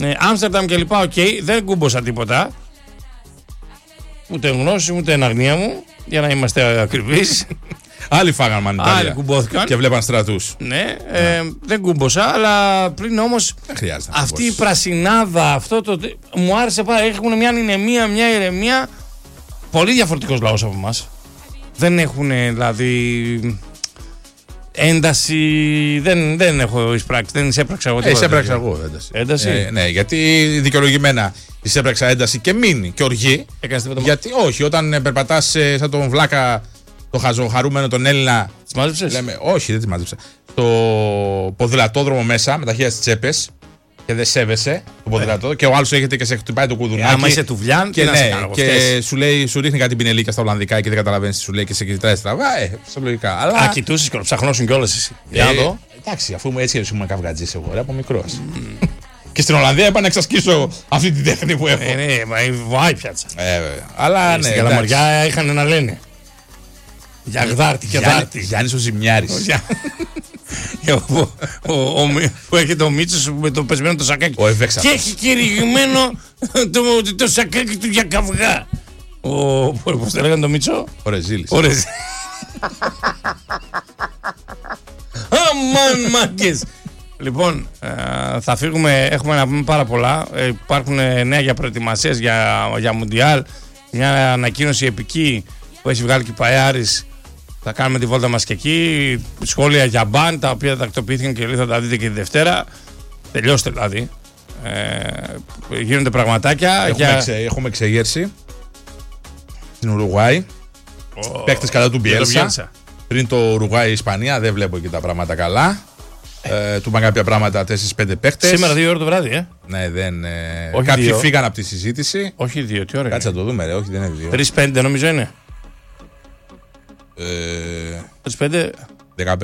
Άμστερνταμ και λοιπά, οκ, δεν κούμποσα τίποτα. Ούτε γνώση, ούτε εναγνία μου, για να είμαστε ακριβείς. Άλλοι φάγαν μανιτάρια. Άλλοι κουμπόθηκαν. Και βλέπαν στρατούς. Ναι, δεν κούμποσα, αλλά πριν όμως αυτή η πρασινάδα, αυτό το. Μου άρεσε πάρα. Έχουν μια ανηνεμία, μια ηρεμία. Πολύ διαφορετικός λαός από εμάς. Δεν έχουν δηλαδή. Ένταση. Δεν έχω εισπράξει. Δεν εισέπραξα εγώ τίποτα. Εισέπραξα εγώ ένταση. Ναι, γιατί δικαιολογημένα εισέπραξα ένταση και μείνει και οργή. Γιατί όχι, όταν περπατάς σαν τον βλάκα. Το χαζοχαρούμενο τον Έλληνα. Τις μάζεψες? Λέμε, όχι, δεν τις μάζεψα. Το ποδηλατόδρομο μέσα με τα χέρια στις τσέπες και δεν σέβεσαι το ποδηλατόδρομο. Και ο άλλος έρχεται και σε χτυπάει το κουδουνάκι. Άμα είσαι τουβλιάν, και, ναι, και σου ρίχνει κάτι πινελίκια στα Ολλανδικά και δεν καταλαβαίνεις τι σου λέει και σε κοιτάει στραβά. Λογικά. Αλλά... κοιτούσες και ψαχνώσουν κιόλας εσύ. Εντάξει, αφού έτσι ήμουν καυγατζής εγώ από μικρός. Και στην Ολλανδία είπα να εξασκήσω αυτή την τέχνη που έχω. Ναι, μα βάει πιάτσα. Αλλά στην Καλαμαριά είχαν να λένε. Για γδάρτη και δάρτη. Γιάννης ο Ζημιάρης. Που έχετε ο Μίτσος με το πεσμένο το σακάκι. Και έχει κηρυγμένο το σακάκι του για καυγά. Πώς το λέγανε το Μίτσο? Ο Ρεζίλης. Αμάν μάγκες. Λοιπόν, θα φύγουμε, έχουμε να πούμε πάρα πολλά. Υπάρχουν νέα για προετοιμασίες για Μουντιάλ. Μια ανακοίνωση επική που έχει βγάλει και η Παϊάρης. Θα κάνουμε τη βόλτα μας και εκεί. Σχόλια για μπαν, τα οποία τακτοποιήθηκαν και θα τα δείτε και τη Δευτέρα. Τελειώστε δηλαδή. Γίνονται πραγματάκια. Έχουμε εξεγέρση στην Ουρουγουάη. Παίκτες κατά του Μπιέλσα. Πριν το Ουρουγουάη-Ισπανία δεν βλέπω εκεί τα πράγματα καλά. Του είπαν κάποια πράγματα 4-5 παίκτες. Σήμερα 2 ώρα το βράδυ, Ναι, δεν. Κάποιοι φύγαν από τη συζήτηση. Όχι 2, τι ώρα. Κάτσε να το δούμε, ρε. Όχι, δεν είναι 2. 3-5 νομίζω είναι. 3-5. 15.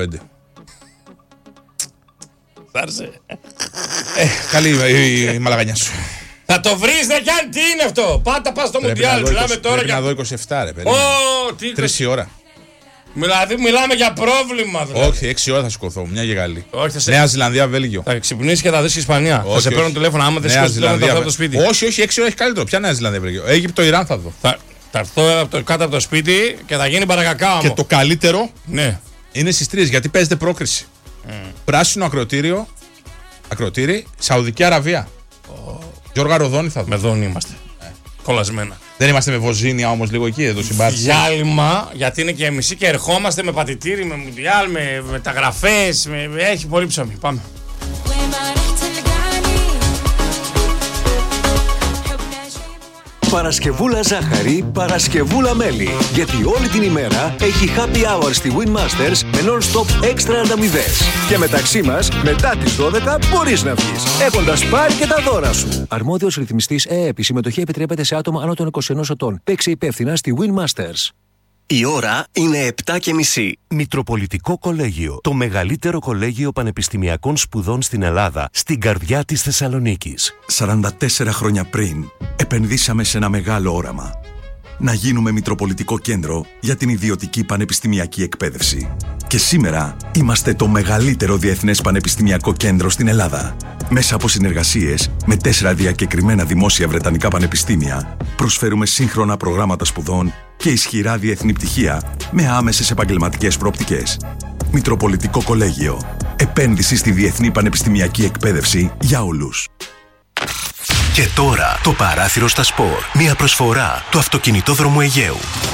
Θάρσε. Καλή η μαλαγανιά σου. Θα το βρεις, δεν κάνει, τι είναι αυτό. Πάτα πας στο Μουντιάλ. Μιλάμε τώρα για. Να δω 27, ρε παιδί. 3 η ώρα. Δηλαδή μιλάμε για πρόβλημα. Δηλαδή. Όχι, 6 ώρα θα σηκωθώ, μια γεγαλή. Νέα Ζηλανδία, Βέλγιο. Θα ξυπνήσει και θα δεις Ισπανία. Θα σε παίρνω τηλέφωνο άμα δεν σηκώσει τηλέφωνο από το σπίτι. Όχι, 6 ώρα έχει καλύτερο. Ποια Νέα Ζηλανδία, Βέλγιο. Αίγυπτο, Ιράν θα δω. Θα έρθω κάτω από το σπίτι και θα γίνει παρακακάω. Και το καλύτερο ναι. Είναι στις 3 γιατί παίζεται πρόκριση. Πράσινο ακροτήρι, Σαουδική Αραβία. Γιώργα Ροδόνη θα δω. Με δόνη είμαστε. Κολλασμένα. Δεν είμαστε με βοζίνια όμως λίγο εκεί, εδώ συμπάρτηση. Διάλειμμα, γιατί είναι και μισή και ερχόμαστε με πατητήρι, με Μουντιάλ, με μεταγραφές. Έχει πολύ ψωμί. Πάμε. Παρασκευούλα ζάχαρη, Παρασκευούλα μέλι. Γιατί όλη την ημέρα έχει happy hour στη Winmasters με non-stop έξτρα ανταμοιβές. Και μεταξύ μας, μετά τις 12 μπορείς να βγεις, έχοντας πάρει και τα δώρα σου. Αρμόδιος ρυθμιστής ΕΕΠ. Η συμμετοχή επιτρέπεται σε άτομα άνω των 21 ετών. Παίξε υπεύθυνα στη Winmasters. Η ώρα είναι 7:30. Μητροπολιτικό Κολέγιο. Το μεγαλύτερο κολέγιο πανεπιστημιακών σπουδών στην Ελλάδα, στην καρδιά της Θεσσαλονίκης. 44 χρόνια πριν, επενδύσαμε σε ένα μεγάλο όραμα. Να γίνουμε Μητροπολιτικό Κέντρο για την ιδιωτική πανεπιστημιακή εκπαίδευση. Και σήμερα είμαστε το μεγαλύτερο διεθνές πανεπιστημιακό κέντρο στην Ελλάδα. Μέσα από συνεργασίες με 4 διακεκριμένα δημόσια βρετανικά πανεπιστήμια, προσφέρουμε σύγχρονα προγράμματα σπουδών και ισχυρά διεθνή πτυχία με άμεσες επαγγελματικές προοπτικές. Μητροπολιτικό Κολέγιο. Επένδυση στη διεθνή πανεπιστημιακή εκπαίδευση για όλους. Και τώρα το παράθυρο στα σπορ. Μια προσφορά του Αυτοκινητόδρομου Αιγαίου.